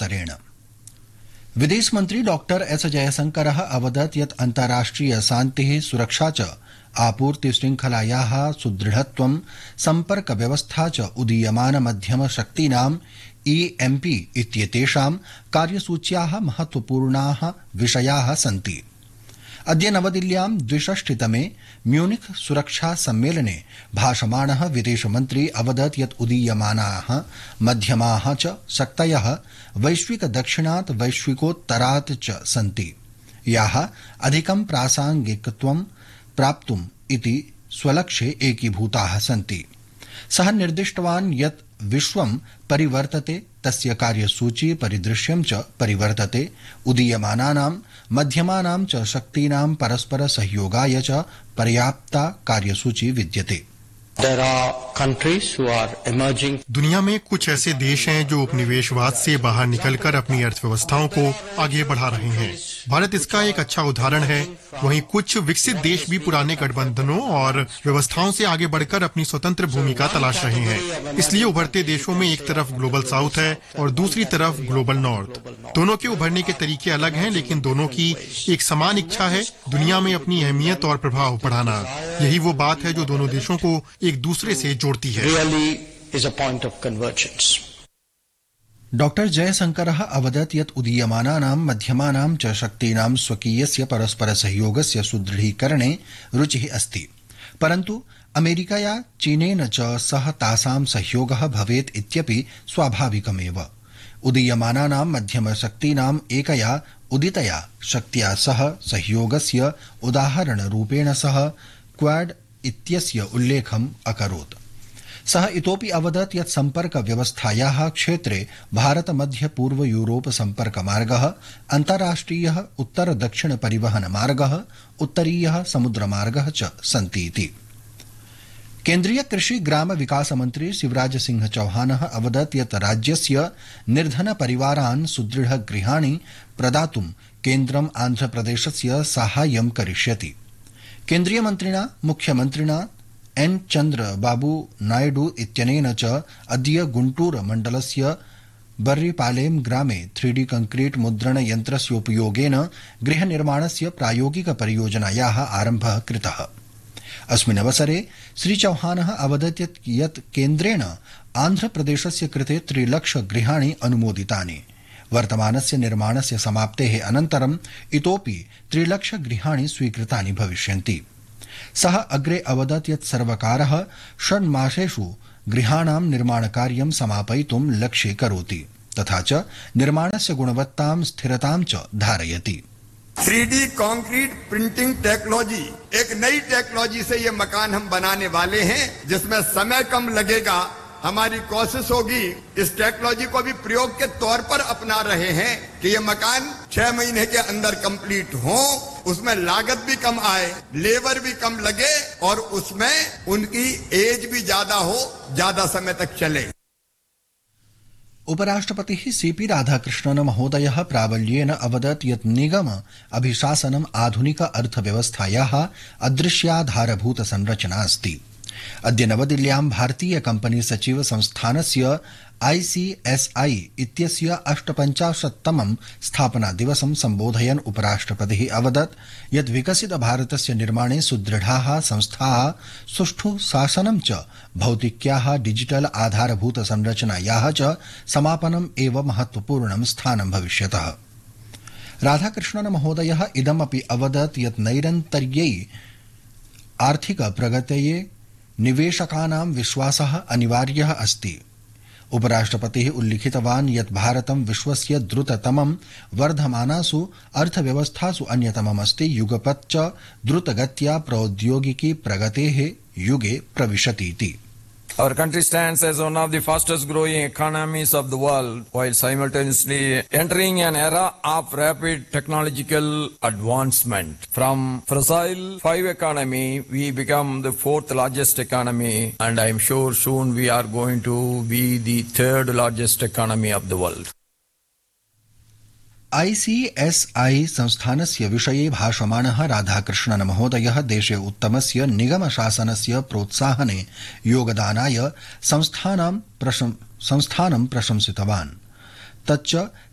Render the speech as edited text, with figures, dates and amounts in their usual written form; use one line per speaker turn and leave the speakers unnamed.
प्रत्युत्तरेण। विदेश मंत्री doctor S जयशंकरः अवदत् यत् अन्ताराष्ट्रिय शान्तिः सुरक्षा च आपूर्ति श्रृंखलायाः सुदृढत्वं सम्पर्क व्यवस्था च उदीयमान मध्यम शक्तीनाम् EMP इत्येतेषां कार्यसूच्याः महत्वपूर्णाः विषयाः सन्ति। अद्य नवदिल्ल्यां 62तमे म्यूनिख सुरक्षा सम्मेलने भाषमाणः विदेशमन्त्री अवदत् यत् उदीयमानाः मध्यमाः च शक्तयः वैश्विक दक्षिणात् वैश्विकोत्तरात् च सन्ति, याः अधिकं प्रासंगिकत्वं प्राप्तुम् इति स्वलक्ष्ये एकीभूताः सन्ति। सः निर्दिष्टवान् यत् विश्वं परिवर्तते, तस्य कार्यसूची परिदृश्यं च परिवर्तते, उदीयमानानां मध्यमानां च शक्तीनां परस्पर सहयोगाय च पर्याप्ता कार्यसूची विद्यते।
There are countries who are emerging.
दुनिया में कुछ ऐसे देश हैं जो उपनिवेशवाद से बाहर निकलकर अपनी अर्थव्यवस्थाओं को आगे बढ़ा रहे हैं। भारत इसका एक अच्छा उदाहरण है। वहीं कुछ विकसित देश भी पुराने गठबंधनों और व्यवस्थाओं से आगे बढ़कर अपनी स्वतंत्र भूमिका तलाश रहे हैं। इसलिए उभरते देशों में एक तरफ ग्लोबल साउथ है और दूसरी तरफ ग्लोबल नॉर्थ। दोनों के उभरने के तरीके अलग हैं, लेकिन दोनों की एक समान इच्छा है दुनिया में अपनी अहमियत और प्रभाव बढ़ाना। यही वो बात है जो दोनों देशों को एक दूसरे से जोड़ती है।
डॉक्टर जयशंकरः अवदत् यत् उदीयमानानां मध्यमानां च शक्तीनां स्वकीयस्य परस्पर सहयोगस्य सुदृढीकरणे रुचिः अस्ति, परन्तु अमेरिकया चीनेन च सह तासां सहयोगः भवेत् इत्यपि स्वाभाविकमेव। उदीयमानानां मध्यमशक्तीनाम् एकया उदितया शक्त्या सह सहयोगस्य उदाहरणरूपेण सः क्वाड इत्यस्य उल्लेखम् अकरोत्। सः इतोपि अवदत् यत् सम्पर्क व्यवस्थायाः क्षेत्रे भारत मध्य पूर्व यूरोप सम्पर्क मार्गः, अन्ताराष्ट्रियः उत्तर दक्षिण परिवहन मार्गः, उत्तरीयः समुद्र मार्गः च सन्ति इति। केन्द्रीय कृषि ग्राम विकास मंत्री शिवराज सिंह चौहानः अवदत् यत् राज्यस्य निर्धन परिवारान् सुदृढ गृहाणि प्रदातुं केन्द्रम् आन्ध्रप्रदेशस्य साहाय्यं करिष्यति। केन्द्रीय मन्त्रिणा मुख्यमन्त्रिणा एन चन्द्रबाबू नायडू इत्यनेन च अद्य गुंटूर मण्डलस्य बर्रीपालेम ग्रामे 3D कंक्रीट मुद्रण यन्त्रस्य उपयोगेन गृहनिर्माणस्य प्रायोगिक परियोजनायाः आरम्भः कृतः। अस्मिन् अवसरे श्री चौहानः अवदत् यत् केन्द्रेण आन्ध्रप्रदेशस्य कृते 3 लाख गृहाणि अनुमोदितानि। वर्तमानस्य निर्माणस्य समाप्तेः अनन्तरम् इतोपि 3 लाख गृहाणि स्वीकृतानि भविष्यन्ति। सः अग्रे अवदत् यत् सर्वकारः 6 मासेषु गृहाणां निर्माणकार्यं समापयितुं लक्ष्ये करोति, तथा च निर्माणस्य गुणवत्तां स्थिरतां च धारयति।
3D कंक्रीट प्रिंटिंग टेक्नोलॉजी एक नई टेक्नोलॉजी से ये मकान हम बनाने वाले हैं, जिसमें समय कम लगेगा। हमारी कोशिश होगी इस टेक्नोलॉजी को भी प्रयोग के तौर पर अपना रहे हैं कि ये मकान 6 महीने के अंदर कंप्लीट हो, उसमें लागत भी कम आए, लेबर भी कम लगे और उसमें उनकी एज भी ज्यादा हो, ज्यादा समय तक चले।
उपराष्ट्रपतिः सीपी राधाकृष्णन महोदयः प्राबल्येन अवदत् यत् निगम अभिशासनम् आधुनिक अर्थव्यवस्थायाः अदृश्याधारभूत संरचना अस्ति। अद्य नवदिल्ल्यां भारतीय कंपनी सचिव संस्थानस्य ICSI इत्यस्य 58तमं स्थापना दिवसं सम्बोधयन् उपराष्ट्रपतिः अवदत् यत् विकसित भारतस्य निर्माणे सुदृढाः संस्थाः, सुष्ठु शासनं च भौतिक्याः डिजिटल आधारभूत संरचनायाः च समापनम् एव महत्वपूर्णं स्थानं भविष्यतः। राधाकृष्णन महोदयः इदमपि अवदत् यत् नैरन्तर्यै आर्थिक प्रगतये निवेशकानां विश्वासः अनिवार्यः अस्ति। उपराष्ट्रपतिः उल्लिखितवान् यत् भारतं विश्वस्य द्रुततमं वर्धमानासु अर्थव्यवस्थासु अन्यतममस्ति। युगपत् च द्रुतगत्या प्रौद्योगिकी प्रगतेः युगे प्रविशतीति।
Our country stands as one of the fastest growing economies of the world, while simultaneously entering an era of rapid technological advancement. From fossil fuel economy, we become the 4th largest economy, and I'm sure soon we are going to be the 3rd largest economy of the world.
ICSI संस्थानस्य विषये भाषमाणः राधाकृष्णन महोदयः देशे उत्तमस्य निगम शासनस्य प्रोत्साहने योगदानाय संस्थानं प्रशंसितवान्। तच्च